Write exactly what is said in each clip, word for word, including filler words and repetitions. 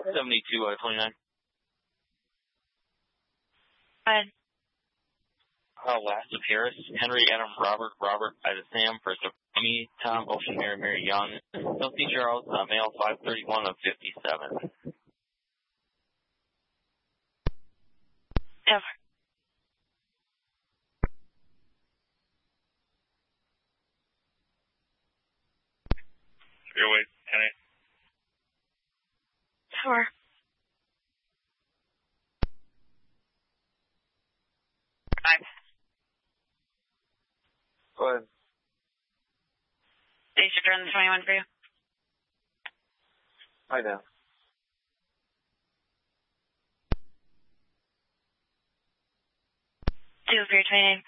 seventy-two out of twenty-nine. Go ahead. Uh, last of Harris, Henry, Adam, Robert, Robert, Ida, Sam, first of Amy, Tom, Ocean, Mary, Mary, Young, Chelsea, Charles, uh, male, five thirty-one of fifty-seven. Over. Your weight, Henry. Four. Five. Go ahead. They should run the twenty-one for you. Hi now. Two for your twenty-nine.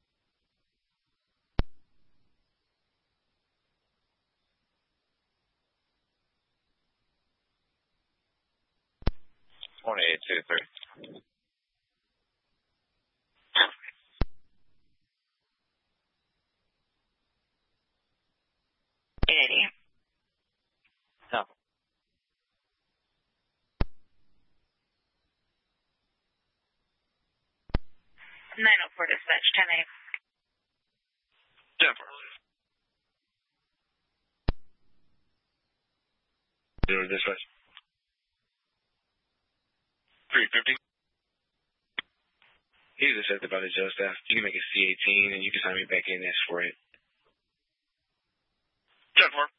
twenty-eight, two, three. eight eighty. No. nine oh four dispatch, ten eight. ten four. Zero dispatch. three fifty. He just said about his jail staff. You can make a C eighteen and you can sign me back in as for it. ten four.